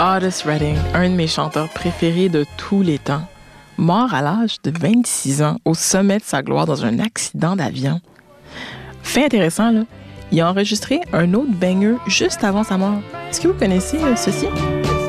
Otis Redding, un de mes chanteurs préférés de tous les temps, mort à l'âge de 26 ans au sommet de sa gloire dans un accident d'avion. Fait intéressant, là, il a enregistré un autre banger juste avant sa mort. Est-ce que vous connaissez ceci?